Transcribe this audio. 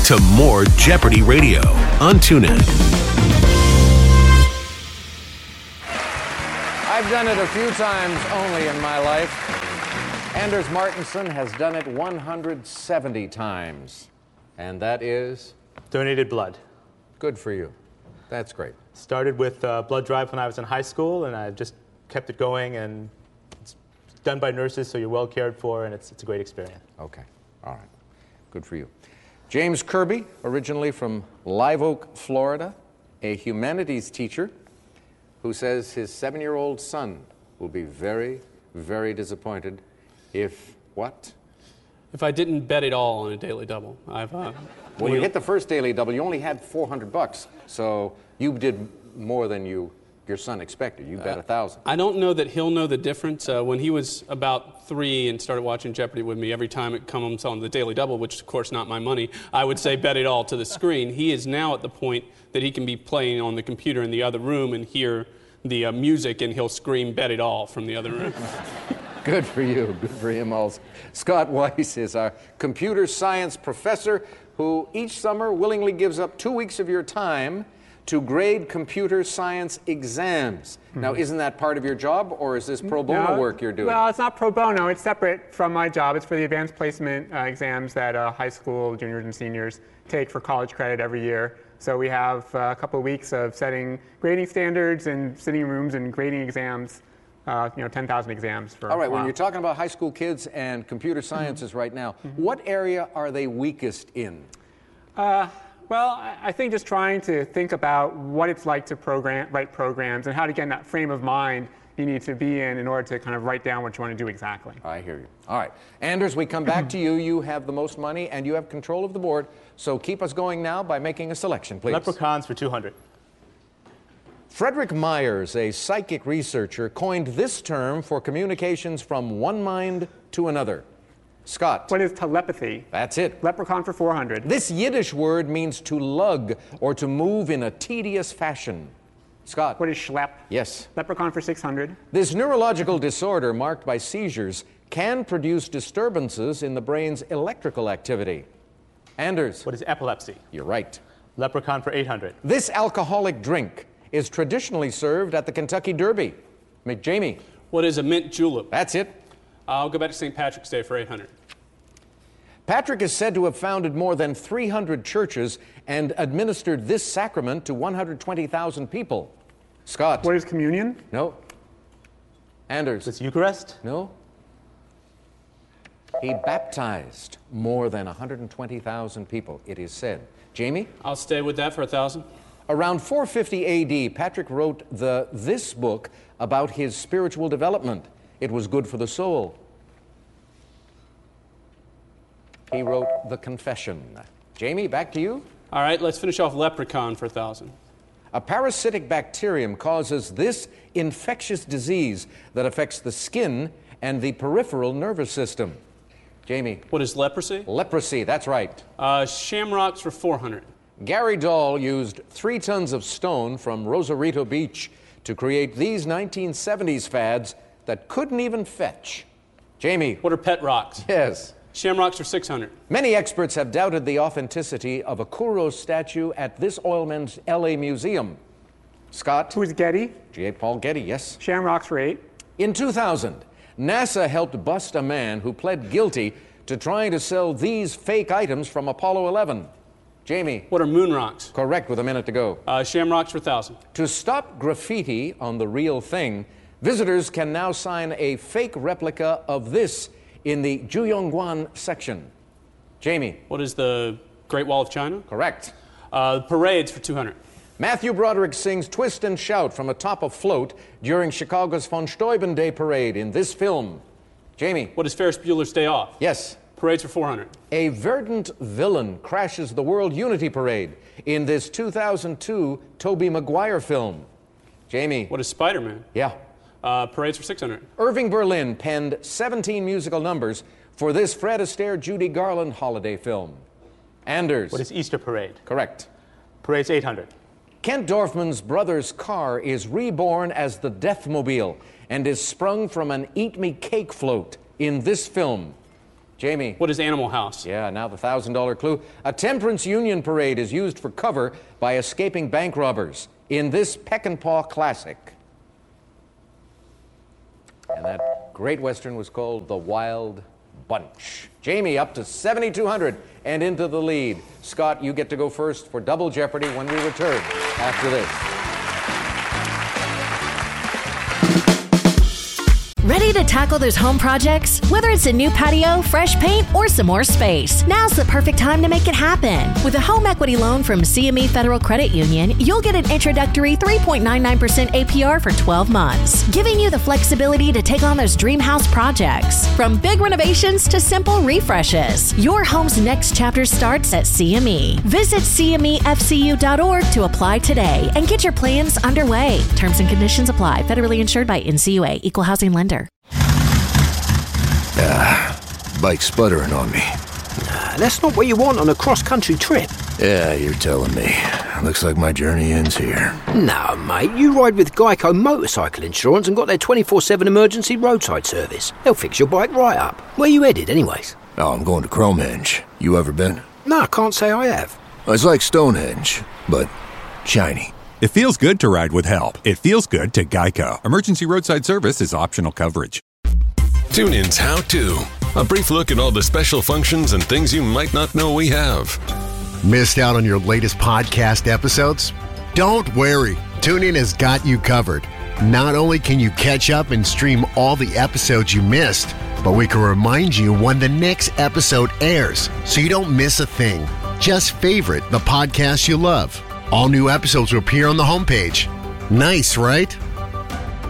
to more Jeopardy Radio on TuneIn. I've done it a few times only in my life. Anders Martinson has done it 170 times. And that is? Donated blood. Good for you. That's great. Started with blood drive when I was in high school, and I've just kept it going, and it's done by nurses, so you're well cared for, and it's a great experience. Okay. All right. Good for you. James Kirby, originally from Live Oak, Florida, a humanities teacher who says his 7-year-old son will be very, very disappointed if what? If I didn't bet it all on a daily double. When you hit the first daily double, you only had $400, so you did more than your son expected. You bet 1,000. I don't know that he'll know the difference. When he was about 3 and started watching Jeopardy with me, every time it comes on the daily double, which is of course not my money, I would say bet it all to the screen. He is now at the point that he can be playing on the computer in the other room and hear the music, and he'll scream bet it all from the other room. Good for you. Good for him also. Scott Weiss is our computer science professor who each summer willingly gives up 2 weeks of your time to grade computer science exams. Now, isn't that part of your job, or is this pro bono work you're doing? Well, it's not pro bono. It's separate from my job. It's for the advanced placement exams that high school juniors and seniors take for college credit every year. So we have a couple of weeks of setting grading standards and sitting in rooms and grading exams, 10,000 exams for All right, a while. when you're talking about high school kids and computer sciences right now, what area are they weakest in? Well, I think just trying to think about what it's like to write programs and how to get in that frame of mind you need to be in order to kind of write down what you want to do exactly. I hear you. All right. Anders, we come back to you. You have the most money and you have control of the board. So keep us going now by making a selection, please. Leprechauns for 200. Frederick Myers, a psychic researcher, coined this term for communications from one mind to another. Scott. What is telepathy? That's it. Leprechaun for 400. This Yiddish word means to lug or to move in a tedious fashion. Scott. What is schlep? Yes. Leprechaun for 600. This neurological disorder marked by seizures can produce disturbances in the brain's electrical activity. Anders. What is epilepsy? You're right. Leprechaun for 800. This alcoholic drink is traditionally served at the Kentucky Derby. McJamie. What is a mint julep? That's it. I'll go back to St. Patrick's Day for 800. Patrick is said to have founded more than 300 churches and administered this sacrament to 120,000 people. Scott. What is communion? No. Anders. Is Eucharist? No. He baptized more than 120,000 people, it is said. Jamie? I'll stay with that for 1,000. Around 450 A.D., Patrick wrote this book about his spiritual development. It was good for the soul. He wrote The Confession. Jamie, back to you. All right, let's finish off leprechaun for 1,000. A parasitic bacterium causes this infectious disease that affects the skin and the peripheral nervous system. Jamie. What is leprosy? Leprosy, that's right. Shamrocks for 400. Gary Dahl used 3 tons of stone from Rosarito Beach to create these 1970s fads that couldn't even fetch. Jamie. What are pet rocks? Yes. Shamrocks for 600. Many experts have doubted the authenticity of a Kouros statue at this oilman's L.A. museum. Scott. Who is Getty? J. Paul Getty, yes. Shamrocks for 8. In 2000, NASA helped bust a man who pled guilty to trying to sell these fake items from Apollo 11. Jamie. What are moon rocks? Correct, with a minute to go. Shamrocks for 1,000. To stop graffiti on the real thing, visitors can now sign a fake replica of this in the Juyongguan section. Jamie. What is the Great Wall of China? Correct. Parades for 200. Matthew Broderick sings Twist and Shout from atop a float during Chicago's von Steuben Day Parade in this film. Jamie. What is Ferris Bueller's Day Off? Yes. Parades for 400. A verdant villain crashes the World Unity Parade in this 2002 Tobey Maguire film. Jamie. What is Spider-Man? Yeah. Parades for 600. Irving Berlin penned 17 musical numbers for this Fred Astaire, Judy Garland holiday film. Anders. What is Easter Parade? Correct. Parade's 800. Kent Dorfman's brother's car is reborn as the Deathmobile and is sprung from an Eat Me Cake float in this film. Jamie. What is Animal House? Yeah, now the $1,000 clue. A temperance union parade is used for cover by escaping bank robbers in this Peckinpah classic. And that great Western was called The Wild Bunch. Jamie up to 7,200 and into the lead. Scott, you get to go first for Double Jeopardy when we return after this. Ready to tackle those home projects? Whether it's a new patio, fresh paint, or some more space, now's the perfect time to make it happen. With a home equity loan from CME Federal Credit Union, you'll get an introductory 3.99% APR for 12 months, giving you the flexibility to take on those dream house projects. From big renovations to simple refreshes, your home's next chapter starts at CME. Visit CMEFCU.org to apply today and get your plans underway. Terms and conditions apply. Federally insured by NCUA. Equal housing lender. Bike sputtering on me. That's not what you want on a cross-country trip. Yeah, you're telling me. Looks like my journey ends here. No, mate, you ride with Geico Motorcycle Insurance and got their 24/7 emergency roadside service. They'll fix your bike right up. Where you headed, anyways? Oh, I'm going to Cromehenge. You ever been? No, I can't say I have. It's like Stonehenge, but shiny. It feels good to ride with help. It feels good to Geico. Emergency roadside service is optional coverage. TuneIn's How To. A brief look at all the special functions and things you might not know we have. Missed out on your latest podcast episodes? Don't worry. TuneIn has got you covered. Not only can you catch up and stream all the episodes you missed, but we can remind you when the next episode airs so you don't miss a thing. Just favorite the podcast you love. All new episodes will appear on the homepage. Nice, right?